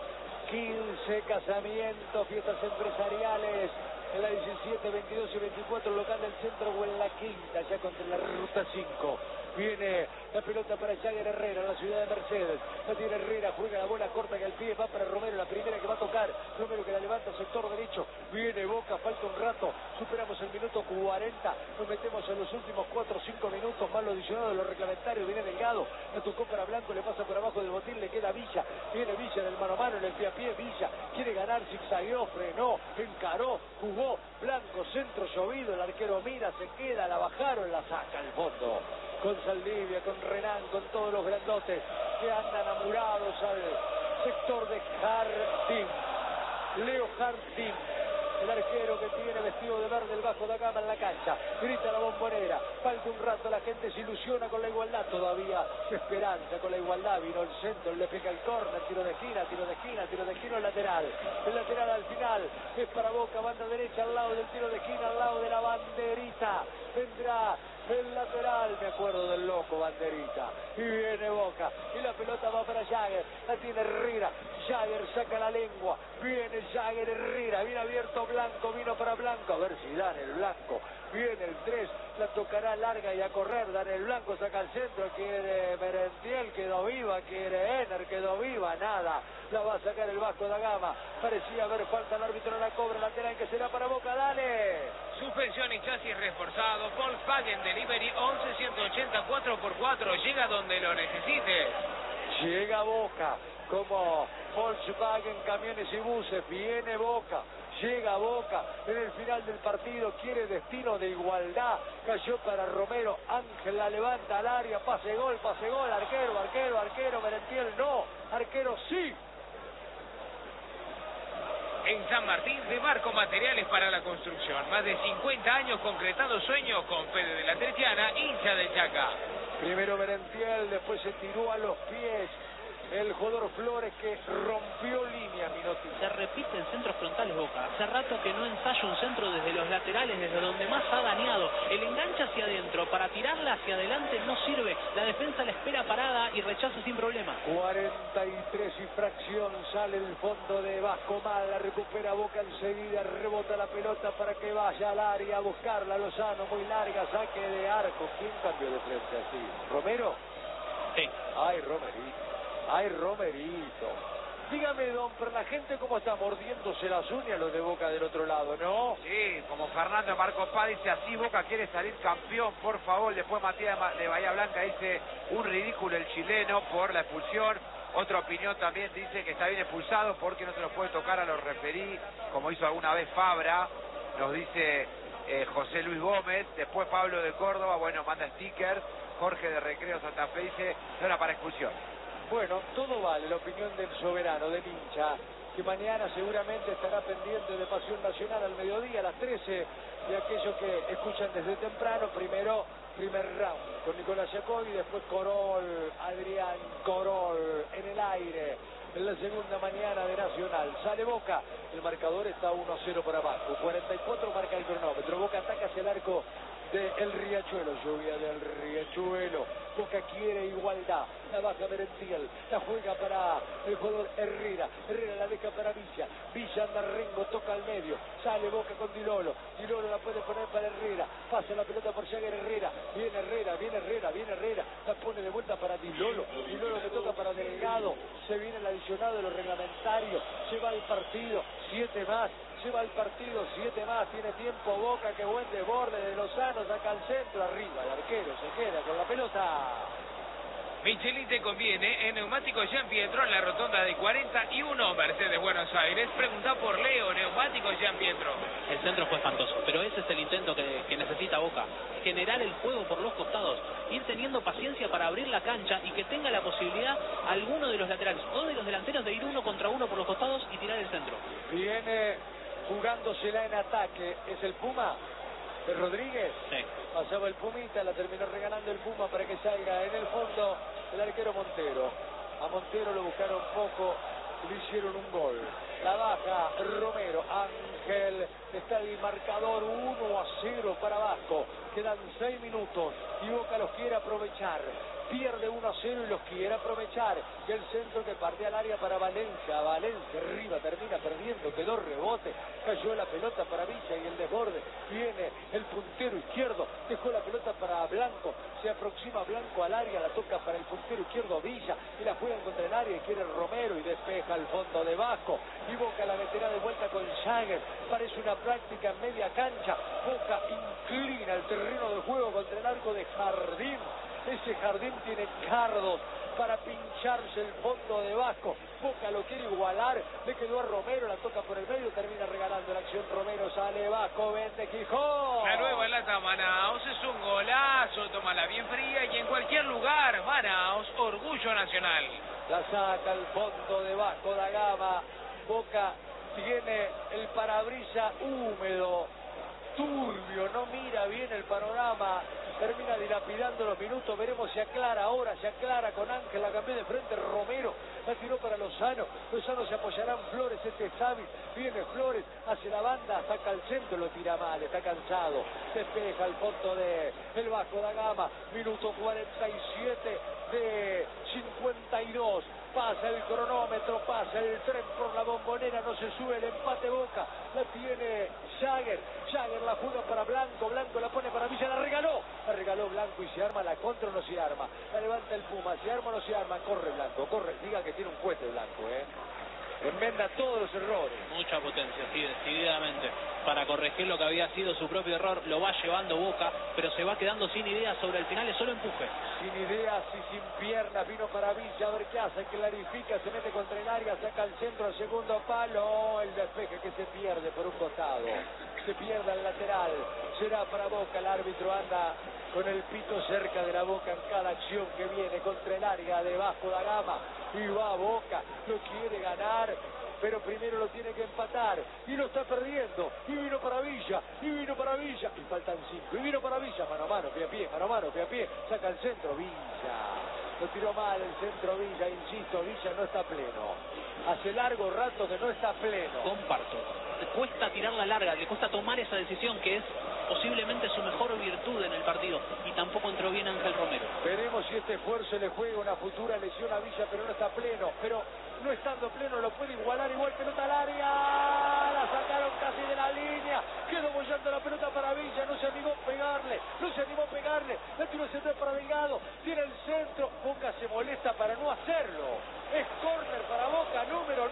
15 casamientos, fiestas empresariales en la 17, 22 y 24, local del centro o en la Quinta, ya contra la ruta 5. Viene la pelota para Jagger Herrera en la ciudad de Mercedes. La tiene Herrera, juega la bola corta que al pie va para Romero, la primera que va a tocar. Romero que la levanta sector derecho. Viene Boca, falta un rato. Superamos el minuto 40. Nos metemos en los últimos 4 o 5 minutos. Más lo adicionado de los reglamentarios. Viene Delgado. La tocó para Blanco, le pasa por abajo del botín, le queda Villa. Viene Villa en el mano a mano, en el pie a pie. Villa quiere ganar, zigzagueó, frenó, encaró, jugó. Blanco, centro llovido. El arquero mira, se queda, la bajaron, la saca al fondo. Con Saldivia, con Renan, con todos los grandotes que andan amurados al sector de Jardín. Leo Jardín, el arquero que tiene vestido de verde el Vasco da Gama en la cancha. Grita la Bombonera, falta un rato, la gente se ilusiona con la igualdad todavía. Esperanza con la igualdad, vino el centro, le pega el córner, tiro de esquina, tiro de esquina, tiro de esquina, el lateral. El lateral al final es para Boca, banda derecha al lado del tiro de esquina, al lado de la banderita. Vendrá el lateral, me acuerdo del loco Banderita. Y viene Boca. Y la pelota va para Jagger. La tiene Herrera. Jagger saca la lengua. Viene Jagger Herrera. Viene abierto Blanco. Vino para Blanco. A ver si dan el Blanco. Viene el 3. La tocará larga y a correr. Dan el Blanco. Saca al centro. Quiere Merentiel. Quedó viva. Quiere Ener. Quedó viva. Nada. La va a sacar el Vasco da Gama. Parecía haber falta. El árbitro la cobra. Lateral que será para Boca. Dale. Suspensión y chasis reforzado. Volkswagen Delivery 11-180 4x4. Llega donde lo necesites. Llega Boca como Volkswagen Camiones y Buses. Viene Boca. Llega Boca en el final del partido. Quiere destino de igualdad. Cayó para Romero. Ángel la levanta al área. Pase gol, pase gol. Arquero, arquero, arquero. Merentiel no. Arquero sí. En San Martín, de Marco Materiales para la Construcción. Más de 50 años concretando sueños con Fede de la Terciana, hincha de Chaca. Primero Merentiel, después se tiró a los pies el jugador Flores que rompió línea, Minotti. Se repiten centros frontales Boca. Hace rato que no ensaya un centro desde los laterales, desde donde más ha dañado. El enganche hacia adentro, para tirarla hacia adelante no sirve. La defensa la espera parada y rechaza sin problema. 43 y fracción, sale el fondo de Vasco mal, la recupera Boca enseguida, rebota la pelota para que vaya al área a buscarla. Lozano, muy larga, saque de arco. ¿Quién cambió de frente así? ¿Romero? Sí. Ay, Romerito. Ay, Romerito. Dígame, don, pero la gente cómo está mordiéndose las uñas los de Boca del otro lado, ¿no? Sí, como Fernando Marcos Paz dice, así Boca quiere salir campeón, por favor. Después Matías de Bahía Blanca dice, un ridículo el chileno por la expulsión. Otra opinión también dice que está bien expulsado porque no se los puede tocar a los referí, como hizo alguna vez Fabra, nos dice José Luis Gómez. Después Pablo de Córdoba, bueno, manda stickers. Jorge de Recreo Santa Fe dice, no era para expulsión. Bueno, todo vale, la opinión del soberano, del hincha, que mañana seguramente estará pendiente de Pasión Nacional al mediodía, a las 13, de aquellos que escuchan desde temprano. Primero, primer round con Nicolás Jacobi, después Corol, Adrián Corol en el aire. en la segunda mañana de Nacional. Sale Boca, el marcador está 1-0 para abajo, 44 marca el cronómetro. Boca ataca hacia el arco del Riachuelo, lluvia del Riachuelo. Boca quiere igualdad, la baja Merentiel, la juega para el jugador Herrera, Herrera la deja para Villa, Villa anda Rengo, toca al medio, sale Boca con Dilolo, Dilolo la puede poner para Herrera, pasa la pelota por Jagger, Herrera, viene Herrera, la pone de vuelta para Dilolo, Dilolo que toca para Delgado, se viene el adicionado de los reglamentarios, lleva el partido, 7 más, lleva el partido, 7 más, tiene tiempo Boca, que buen desborde de Lozano, saca al centro, arriba, el arquero se queda con la pelota. Michelin te conviene en Neumáticos Gian Pietro en la rotonda de 41 Mercedes Buenos Aires. Pregunta por Leo, Neumáticos Gian Pietro. El centro fue espantoso, pero ese es el intento que necesita Boca. Generar el juego por los costados, ir teniendo paciencia para abrir la cancha y que tenga la posibilidad alguno de los laterales o de los delanteros de ir 1 contra 1 por los costados y tirar el centro. Viene jugándosela en ataque, ¿es el Puma? ¿De Rodríguez? Sí. Pasaba el Pumita, la terminó regalando el Puma para que salga en el fondo el arquero Montero. A Montero lo buscaron poco, le hicieron un gol. La baja Romero, Ángel, está el marcador 1-0 para Vasco. Quedan 6 minutos y Boca los quiere aprovechar. Pierde 1-0 y los quiere aprovechar. Y el centro que parte al área para Valencia. Valencia arriba, termina perdiendo, quedó rebote. Cayó la pelota para Villa y el desborde. Viene el puntero izquierdo, dejó la pelota para Blanco. Se aproxima Blanco al área, la toca para el puntero izquierdo Villa. Y la juegan contra el área y quiere Romero y despeja al fondo de Vasco. Y Boca la meterá de vuelta con Jagger. Parece una práctica en media cancha. Boca inclina el terreno de juego contra el arco de Jardín. Ese Jardín tiene cardos para pincharse el fondo de Vasco. Boca lo quiere igualar, le quedó a Romero, la toca por el medio, termina regalando la acción. Romero, sale Vasco, vende Gijón. La nueva lata Manaos es un golazo, tómala bien fría y en cualquier lugar. Manaos, orgullo nacional. La saca al fondo de Vasco da Gama. Boca tiene el parabrisas húmedo, turbio, no mira bien el panorama. Termina dilapidando los minutos, veremos si aclara ahora, se aclara con Ángel, la cambió de frente Romero, la tiró para Lozano, Lozano se apoyará en Flores, este es Xavi, viene Flores, hacia la banda, saca al centro, lo tira mal, está cansado, despeja al fondo de el Vasco da Gama, minuto 47 de 52, pasa el cronómetro, pasa el tren por la Bombonera, no se sube el empate Boca, la tiene Jagger, Jagger la juega para Blanco, Blanco la pone para Villa, la regaló Blanco y se arma la contra o no se arma, la levanta el Puma, se arma o no se arma, corre Blanco, corre, diga que tiene un cohete Blanco, enmenda todos los errores. Mucha potencia, sí, decididamente, para corregir lo que había sido su propio error. Lo va llevando Boca, pero se va quedando sin ideas sobre el final, es solo empuje. Sin ideas y sin piernas, vino para Villa, a ver qué hace, clarifica, se mete contra el área, saca al centro, al segundo palo, el despeje que se pierde por un costado, se pierde al lateral, será para Boca, el árbitro anda con el pito cerca de la Boca en cada acción que viene contra el área de Vasco da Gama, y va Boca, lo quiere ganar, pero primero lo tiene que empatar, y lo está perdiendo, y vino para Villa, y faltan 5, y vino para Villa, mano a mano, pie a pie, saca el centro, Villa, lo tiró mal el centro Villa, insisto, Villa no está pleno, hace largo rato que no está pleno. Comparto, le cuesta tirar la larga, le cuesta tomar esa decisión que es posiblemente su mejor virtud en el partido, y tampoco entró bien Ángel Romero. Veremos si este esfuerzo le juega una futura lesión a Villa, pero no está pleno, pero no estando pleno lo puede igualar, igual pelota al área, la sacaron casi de la línea, quedó bollando la pelota para Villa, no se animó a pegarle, la tiró centro para Delgado, tiene el centro, Boca se molesta para no hacerlo, es córner para Boca, número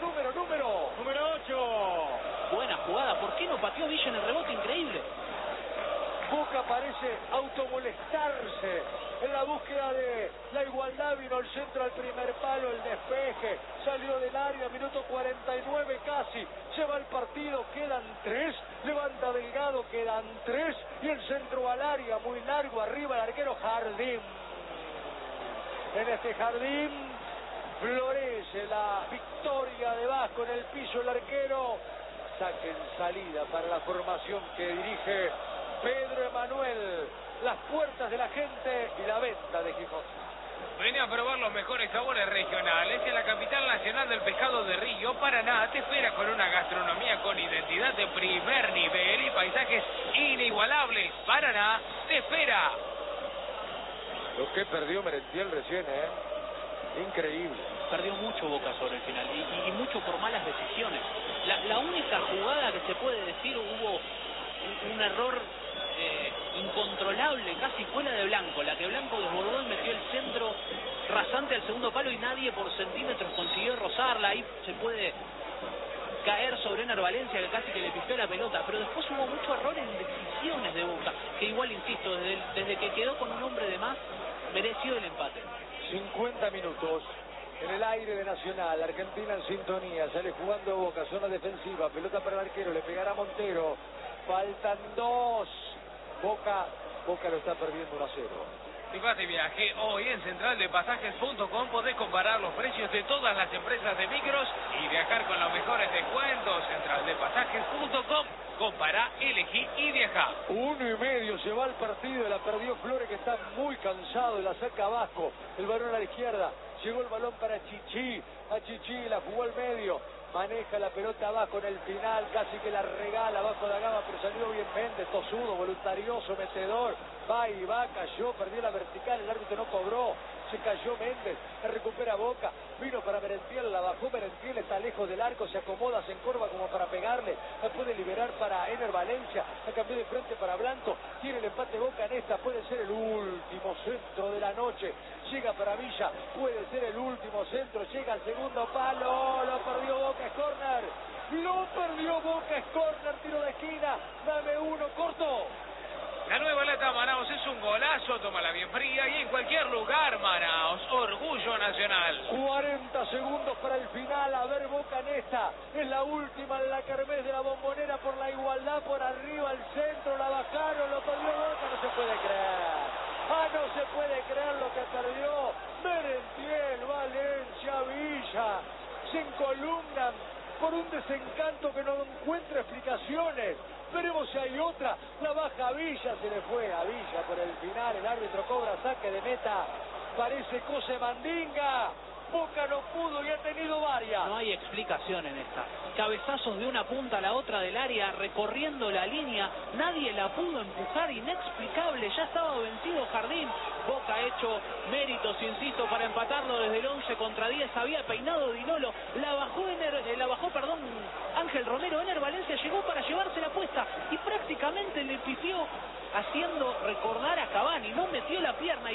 8. Buena jugada, ¿por qué no pateó Villa en el rebote? Increíble. Boca parece automolestarse en la búsqueda de la igualdad, vino el centro al primer palo, el despeje, salió del área, minuto 49 casi, lleva el partido, quedan 3, levanta Delgado, quedan 3, y el centro al área, muy largo, arriba el arquero Jardín. En este Jardín florece la victoria de Vasco en el piso, el arquero, saque en salida para la formación que dirige Pedro Emanuel, las puertas de la gente y la venta de Gijón. Ven a probar los mejores sabores regionales en la capital nacional del pescado de Río. Paraná te espera con una gastronomía con identidad de primer nivel y paisajes inigualables. Paraná te espera. Lo que perdió Merentiel recién, increíble. Perdió mucho Boca sobre el final y mucho por malas decisiones. La única jugada que se puede decir hubo un error incontrolable, casi fuera de Blanco, la que Blanco desbordó y metió el centro rasante al segundo palo y nadie por centímetros consiguió rozarla. Ahí se puede caer sobre Ener Valencia, que casi que le pifió la pelota, pero después hubo mucho error en decisiones de Boca, que igual, insisto, desde que quedó con un hombre de más, mereció el empate. 50 minutos en el aire de Nacional, Argentina en sintonía, sale jugando Boca, zona defensiva, pelota para el arquero, le pegará Montero, faltan 2, Boca lo está perdiendo 1-0. Si vas de viaje, hoy en centraldepasajes.com podés comparar los precios de todas las empresas de micros y viajar con los mejores descuentos. Centraldepasajes.com, compará, elegí y viajá. 1:30 se va el partido, la perdió Flores, que está muy cansado, la saca Vasco, el balón a la izquierda, llegó el balón para Chichi, a Chichi la jugó al medio, maneja la pelota abajo en el final, casi que la regala abajo de Gama, pero salió bien Méndez, tosudo, voluntarioso, metedor, va y va, cayó, perdió la vertical, el árbitro no cobró, se cayó Méndez, la recupera Boca, vino para Merentiel, la bajó Merentiel, está lejos del arco, se acomoda, se encorva como para pegarle, la puede liberar para Ener Valencia, la cambió de frente para Blanco, tiene el empate Boca en esta, puede ser el último centro de la noche, llega para Villa, puede ser el último centro, llega al segundo palo, lo perdió Boca, es córner, lo perdió Boca, es córner, tiro de esquina, dame uno, corto. La nueva lata Manaos es un golazo, tómala bien fría y en cualquier lugar. Manaos, orgullo nacional. 40 segundos para el final, a ver Boca en esta, es la última en la kermés de la Bombonera por la igualdad, por arriba al centro, la bajaron, lo perdió Boca, no se puede creer. No se puede creer lo que perdió Merentiel, Valencia, Villa, se encolumnan por un desencanto que no encuentra explicaciones. Veremos si hay otra, la baja Villa, se le fue a Villa por el final, el árbitro cobra saque de meta, parece cosa de mandinga, Boca no pudo y ha tenido varias. No hay explicación en esta. Cabezazos de una punta a la otra del área, recorriendo la línea, nadie la pudo empujar, inexplicable, ya estaba vencido Jardín. Boca ha hecho méritos, insisto, para empatarlo desde el 11 contra 10, había peinado Dinolo, la bajó Ángel Romero, Ener Valencia llegó para llevarse la puesta y prácticamente le pifió haciendo recordar a Cavani, no metió la pierna.